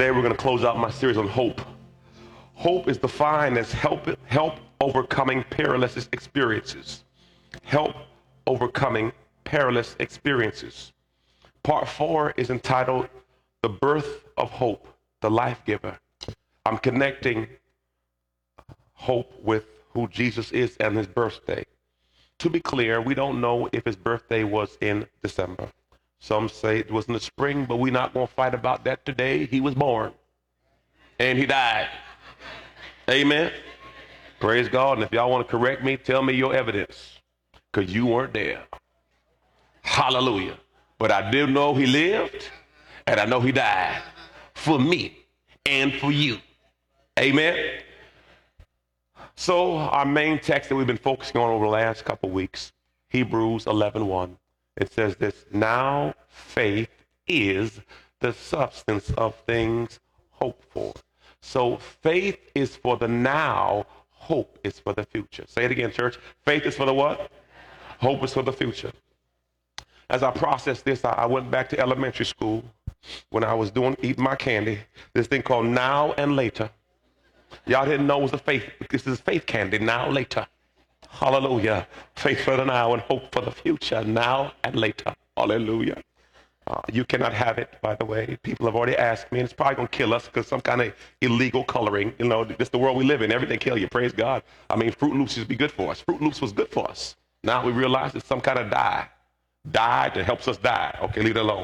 Today we're going to close out my series on hope. Hope is defined as help overcoming perilous experiences. Help overcoming perilous experiences. Part 4 is entitled The Birth of Hope, the Life Giver. I'm connecting hope with who Jesus is and his birthday. To be clear, we don't know if his birthday was in December. Some say it was in the spring, but we're not going to fight about that today. He was born and he died. Amen. Praise God. And if y'all want to correct me, tell me your evidence, because you weren't there. Hallelujah. But I do know he lived, and I know he died for me and for you. Amen. So our main text that we've been focusing on over the last couple of weeks, Hebrews 11:1, it says this: now faith is the substance of things hoped for. So faith is for the now, hope is for the future. Say it again, church. Faith is for the what? Hope is for the future. As I processed this, I went back to elementary school when I was eating my candy, this thing called Now and Later. Y'all didn't know it was this is faith candy, now, later. Hallelujah. Faith for the now and hope for the future, now and later. Hallelujah. You cannot have it, by the way. People have already asked me, and it's probably going to kill us because some kind of illegal coloring. You know, this is the world we live in. Everything kill you. Praise God. I mean, Fruit Loops used to be good for us. Fruit Loops was good for us. Now we realize it's some kind of dye that helps us die. Okay, leave it alone.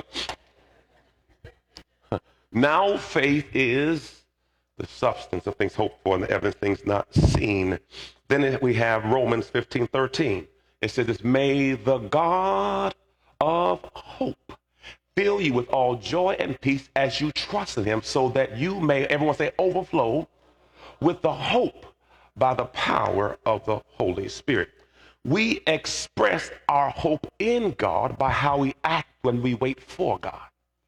Now faith is the substance of things hoped for and the evidence of things not seen. Then we have Romans 15:13. It says this: may the God of hope fill you with all joy and peace as you trust in him, so that you may, everyone say, overflow with the hope by the power of the Holy Spirit. We express our hope in God by how we act when we wait for God.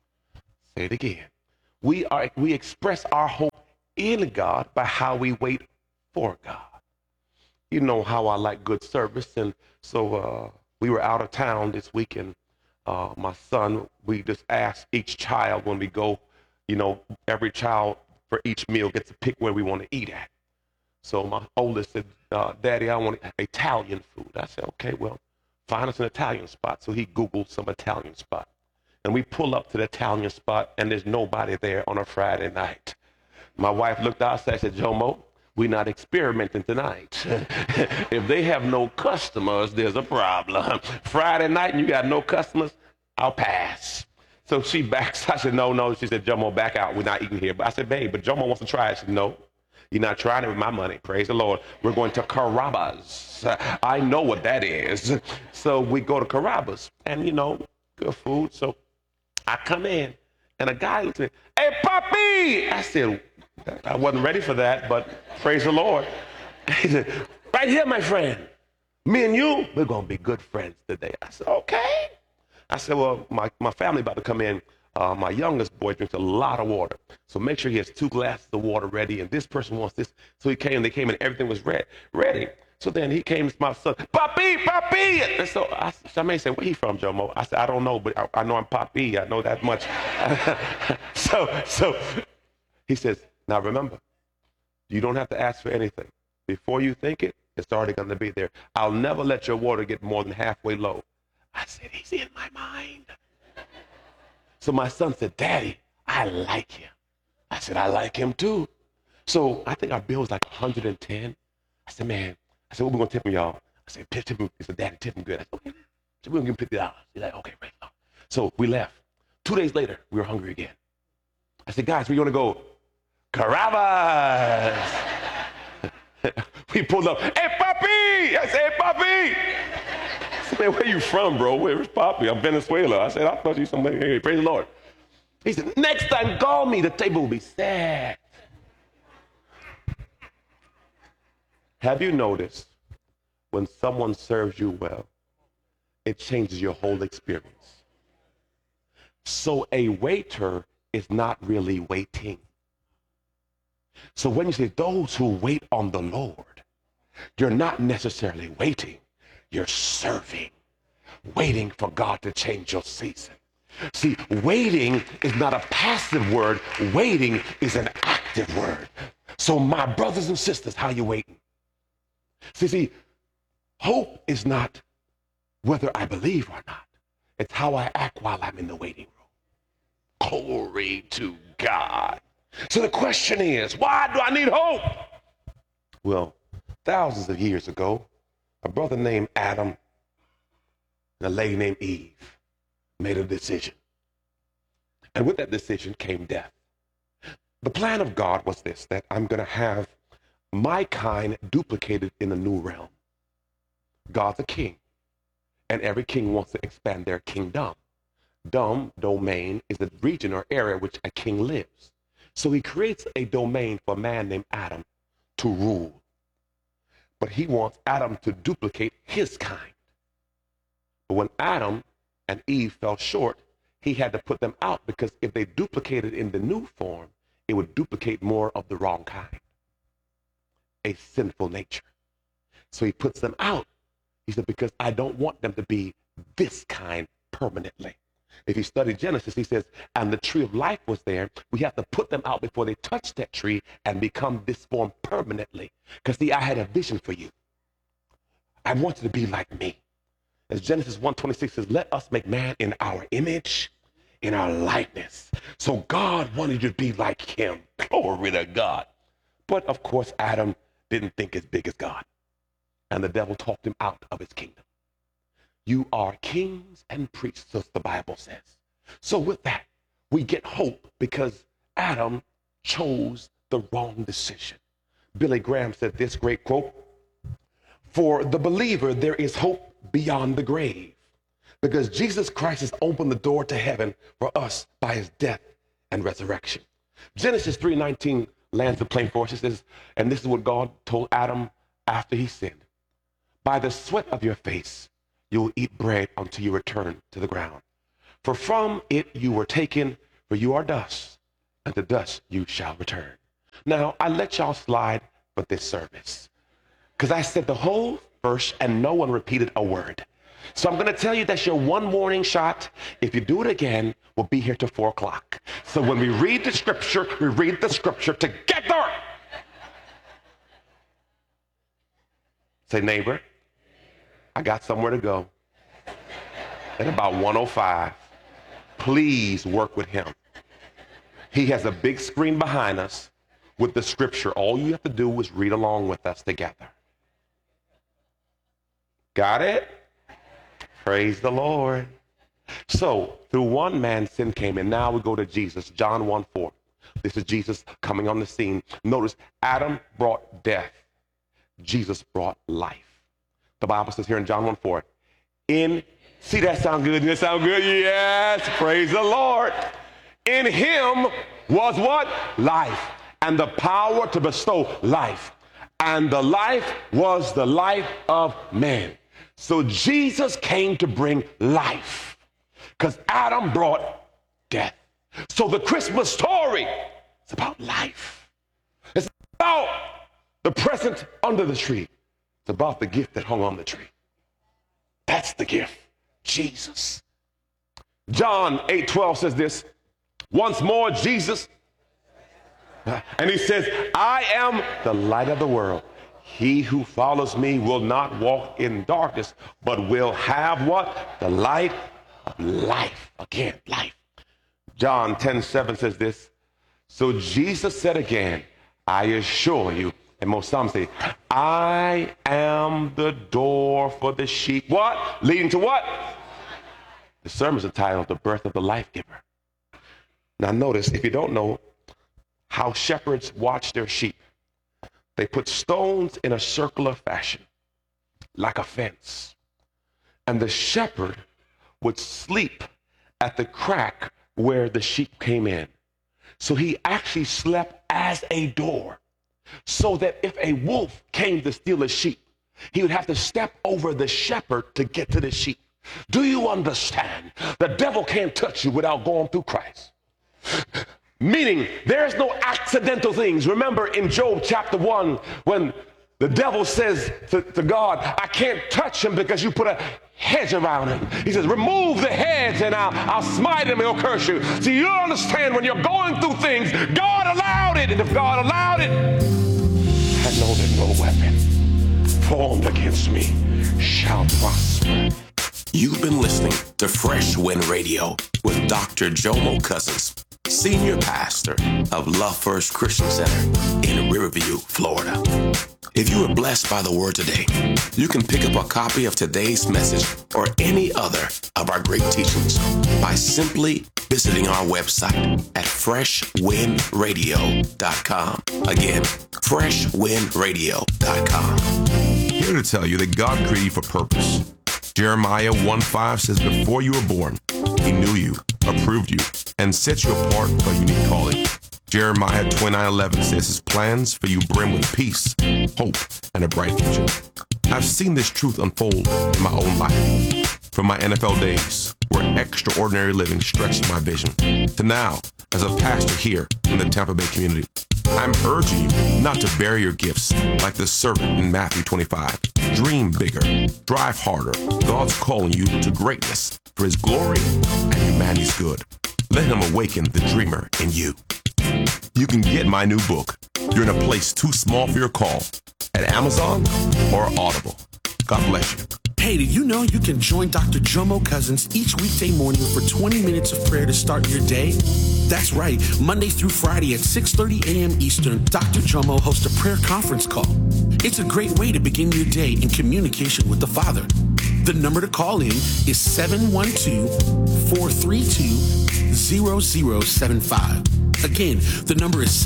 Say it again. We express our hope in God by how we wait for God. You know how I like good service, and so we were out of town this weekend. My son, we just ask each child when we go, you know, every child for each meal gets to pick where we want to eat at. So my oldest said, Daddy, I want Italian food. I said, okay, well, find us an Italian spot. So he Googled some Italian spot. And we pull up to the Italian spot, and there's nobody there on a Friday night. My wife looked outside and said, Jomo, we're not experimenting tonight. If they have no customers, there's a problem. Friday night and you got no customers, I'll pass. So she backs. I said, no. She said, Jomo, back out. We're not eating here. But I said, babe, but Jomo wants to try it. She said, no, you're not trying it with my money. Praise the Lord. We're going to Carrabba's. I know what that is. So we go to Carrabba's, and, you know, good food. So I come in, and a guy looks at me, hey, Papi! I said, I wasn't ready for that, but praise the Lord. He said, right here, my friend. Me and you, we're going to be good friends today. I said, okay. I said, well, my family about to come in. My youngest boy drinks a lot of water. So make sure he has 2 glasses of water ready, and this person wants this. So they came, and everything was ready. So then he came to my son, Papi! And so Charmaine said, where he from, Jomo? I said, I don't know, but I know I'm Papi. I know that much. So he says, now remember, you don't have to ask for anything. Before you think it, it's already going to be there. I'll never let your water get more than halfway low. I said, he's in my mind. So my son said, Daddy, I like him. I said, I like him too. So I think our bill was like 110. I said, man, what we going to tip him, y'all? I said, tip him. He said, Daddy, tip him good. I said, okay. So we're going to give him $50. He's like, okay, right. So we left. 2 days later, we were hungry again. I said, guys, where you want to go? Carrabba's. We pulled up. Hey, Papi! I said, hey, Papi! I said, man, where you from, bro? Where's Papi? I'm Venezuela. I said, I thought you somebody. Hey, praise the Lord. He said, next time, call me. The table will be set. Have you noticed when someone serves you well, it changes your whole experience? So a waiter is not really waiting. So when you say those who wait on the Lord, you're not necessarily waiting, you're serving, waiting for God to change your season. See, waiting is not a passive word. Waiting is an active word. So my brothers and sisters, how you waiting? See, hope is not whether I believe or not. It's how I act while I'm in the waiting room. Glory to God. So the question is, why do I need hope? Well, thousands of years ago, a brother named Adam and a lady named Eve made a decision. And with that decision came death. The plan of God was this, that I'm going to have my kind duplicated in a new realm. God's a king, and every king wants to expand their kingdom. Domain is the region or area which a king lives. So he creates a domain for a man named Adam to rule. But he wants Adam to duplicate his kind. But when Adam and Eve fell short, he had to put them out, because if they duplicated in the new form, it would duplicate more of the wrong kind, a sinful nature. So he puts them out. He said, because I don't want them to be this kind permanently. If you study Genesis, he says, and the tree of life was there. We have to put them out before they touch that tree and become this form permanently. Because see, I had a vision for you. I want you to be like me. As Genesis 1:26 says, let us make man in our image, in our likeness. So God wanted you to be like him. Glory to God. But of course, Adam didn't think as big as God. And the devil talked him out of his kingdom. You are kings and priests, as the Bible says. So with that, we get hope because Adam chose the wrong decision. Billy Graham said this great quote, for the believer, there is hope beyond the grave, because Jesus Christ has opened the door to heaven for us by his death and resurrection. Genesis 3:19 lands the plane for us. It says, and this is what God told Adam after he sinned. By the sweat of your face, you will eat bread until you return to the ground. For from it you were taken, for you are dust, and to dust you shall return. Now, I let y'all slide for this service, because I said the whole verse and no one repeated a word. So I'm going to tell you that's your one warning shot. If you do it again, we'll be here till 4 o'clock. So when we read the scripture, we read the scripture together. Say, neighbor, I got somewhere to go. At about 1:05, please work with him. He has a big screen behind us with the scripture. All you have to do is read along with us together. Got it? Praise the Lord. So through one man, sin came in. Now we go to Jesus, John 1:4. This is Jesus coming on the scene. Notice Adam brought death. Jesus brought life. The Bible says here in John 1:4, see that sound good? Does that sound good? Yes, praise the Lord. In him was what? Life, and the power to bestow life. And the life was the life of man. So Jesus came to bring life, because Adam brought death. So the Christmas story is about life. It's about the present under the tree. It's about the gift that hung on the tree. That's the gift, Jesus. John 8:12 says this, once more Jesus, and he says, I am the light of the world. He who follows me will not walk in darkness, but will have what? The light of life. Again, life. John 10:7 says this, so Jesus said again, I assure you, and most some say, I am the door for the sheep. What? Leading to what? The sermon's entitled The Birth of the Life Giver. Now notice, if you don't know how shepherds watch their sheep, they put stones in a circular fashion, like a fence. And the shepherd would sleep at the crack where the sheep came in. So he actually slept as a door, so that if a wolf came to steal a sheep, he would have to step over the shepherd to get to the sheep. Do you understand? The devil can't touch you without going through Christ. Meaning, there's no accidental things. Remember in Job chapter 1, when The devil says to God, I can't touch him because you put a hedge around him. He says, remove the hedge and I'll smite him and he'll curse you. See, you don't understand, when you're going through things, God allowed it. And if God allowed it, I know that no weapon formed against me shall prosper. You've been listening to Fresh Wind Radio with Dr. Jomo Cousins, Senior Pastor of Love First Christian Center in Riverview, Florida. If you were blessed by the word today, you can pick up a copy of today's message or any other of our great teachings by simply visiting our website at freshwindradio.com. Again, freshwindradio.com. Here to tell you that God created you for purpose. Jeremiah 1:5 says, before you were born, he knew you, approved you, and set you apart for a unique calling. Jeremiah 29:11 says his plans for you brim with peace, hope, and a bright future. I've seen this truth unfold in my own life. From my NFL days, where extraordinary living stretched my vision, to now as a pastor here in the Tampa Bay community. I'm urging you not to bury your gifts like the servant in Matthew 25. Dream bigger, drive harder. God's calling you to greatness for his glory and humanity's good. Let him awaken the dreamer in you. You can get my new book, You're in a Place Too Small for Your Call, at Amazon or Audible. God bless you. Hey, did you know you can join Dr. Jomo Cousins each weekday morning for 20 minutes of prayer to start your day? That's right. Monday through Friday at 6:30 a.m. Eastern, Dr. Jomo hosts a prayer conference call. It's a great way to begin your day in communication with the Father. The number to call in is 712-432-0075. Again, the number is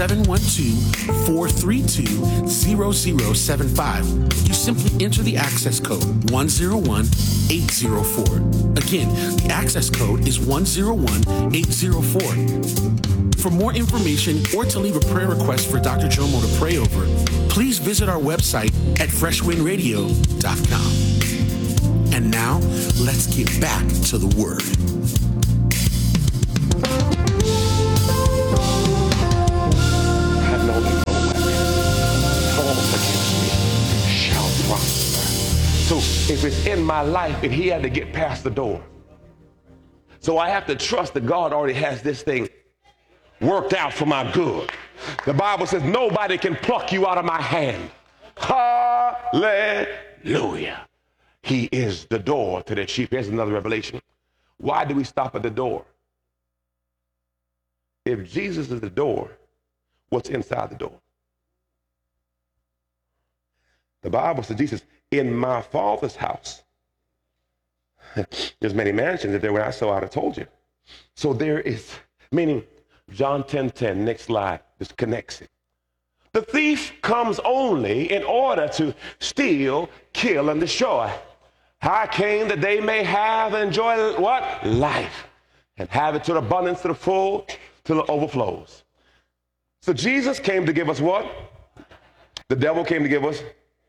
712-432-0075. You simply enter the access code 101804. Again, the access code is 101804. For more information or to leave a prayer request for Dr. Jomo to pray over, please visit our website at freshwindradio.com. And now, let's get back to the Word. So if it's in my life and he had to get past the door. So I have to trust that God already has this thing worked out for my good. The Bible says nobody can pluck you out of my hand. Hallelujah. He is the door to the sheep. Here's another revelation. Why do we stop at the door? If Jesus is the door, what's inside the door? The Bible says, Jesus, in my Father's house, there's many mansions. If there were not so, I'd have told you. So there is, meaning John 10:10, next slide, just connects it. The thief comes only in order to steal, kill, and destroy. I came that they may have and enjoy what? Life. And have it to the abundance, to the full, till it overflows. So Jesus came to give us what? The devil came to give us.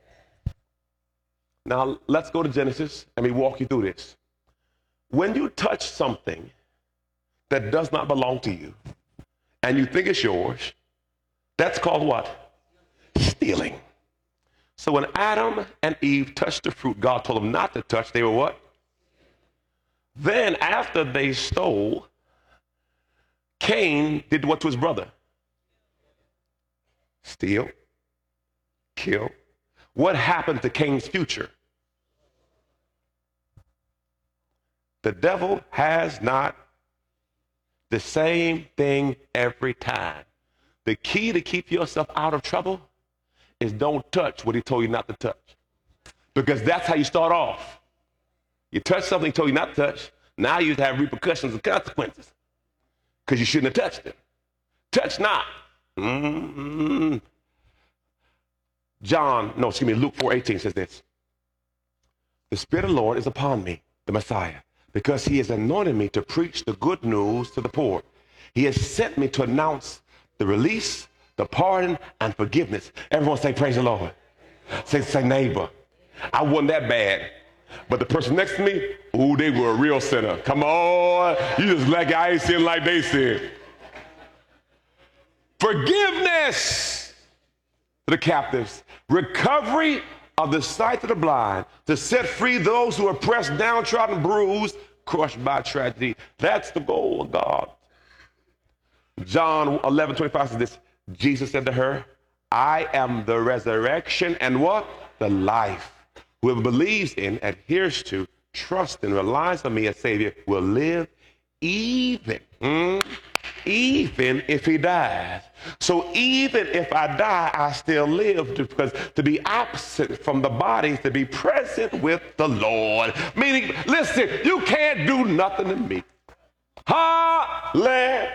Now, let's go to Genesis and we walk you through this. When you touch something that does not belong to you and you think it's yours, that's called what? Stealing. So when Adam and Eve touched the fruit God told them not to touch, they were what? Then after they stole, Cain did what to his brother? Steal, kill. What happened to Cain's future? The devil has not the same thing every time. The key to keep yourself out of trouble is don't touch what he told you not to touch. Because that's how you start off. You touch something he told you not to touch, now you have repercussions and consequences. Because you shouldn't have touched it. Touch not. Luke 4:18 says this. The Spirit of the Lord is upon me, the Messiah, because he has anointed me to preach the good news to the poor. He has sent me to announce the release, the pardon, and forgiveness. Everyone say, praise the Lord. Say neighbor. I wasn't that bad. But the person next to me, ooh, they were a real sinner. Come on. You just like I ain't sin like they said. Forgiveness. the captives, recovery of the sight to the blind, to set free those who are pressed, downtrodden, bruised, crushed by tragedy. That's the goal of God. John 11:25 says this, Jesus said to her, I am the resurrection and what? The life. Whoever believes in, adheres to, trusts and relies on me as Savior will live even if he dies. So even if I die, I still live, because to be absent from the body is to be present with the Lord. Meaning, listen, you can't do nothing to me. Hallelujah.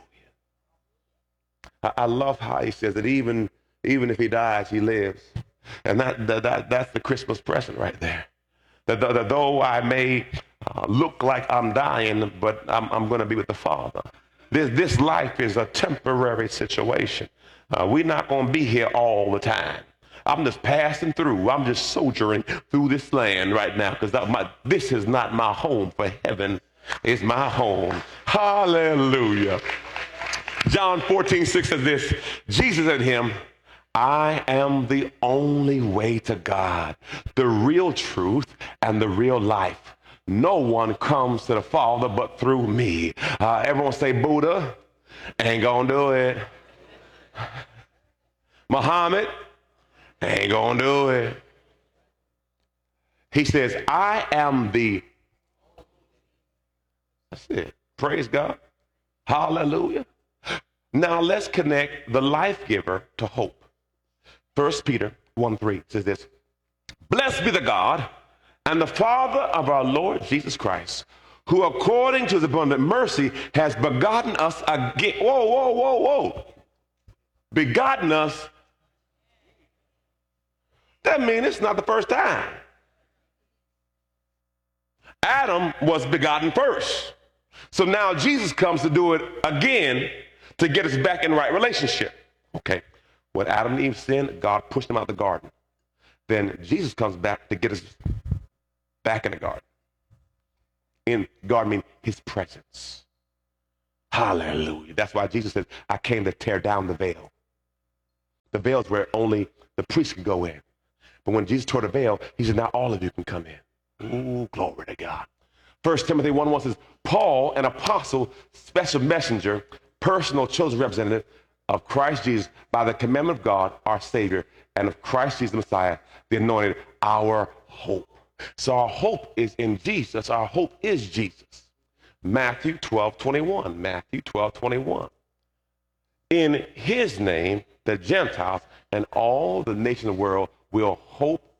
I love how he says that even if he dies, he lives. And that's the Christmas present right there. That though I may look like I'm dying, but I'm going to be with the Father. This life is a temporary situation. We're not going to be here all the time. I'm just passing through. I'm just sojourning through this land right now, because this is not my home, for heaven is my home. Hallelujah. John 14:6 says this, Jesus said to him, I am the only way to God, the real truth and the real life. No one comes to the Father but through me. Everyone say, Buddha, ain't gonna do it. Muhammad, ain't gonna do it. He says, I am the, that's it. Praise God. Hallelujah. Now let's connect the life giver to hope. 1 Peter 1:3 says this, blessed be the God and the Father of our Lord Jesus Christ, who according to his abundant mercy has begotten us again. Whoa. Begotten us. That means it's not the first time. Adam was begotten first. So now Jesus comes to do it again to get us back in right relationship. Okay. When Adam and Eve sinned, God pushed them out of the garden. Then Jesus comes back to get us back in the garden. In garden means his presence. Hallelujah. That's why Jesus said, I came to tear down the veil. The veil is where only the priest can go in. But when Jesus tore the veil, he said, now all of you can come in. Ooh, glory to God. 1 Timothy 1:1 says, Paul, an apostle, special messenger, personal chosen representative of Christ Jesus by the commandment of God, our Savior, and of Christ Jesus the Messiah, the anointed, our hope. So our hope is in Jesus. Our hope is Jesus. Matthew 12:21. Matthew 12:21. In his name, the Gentiles and all the nations of the world will hope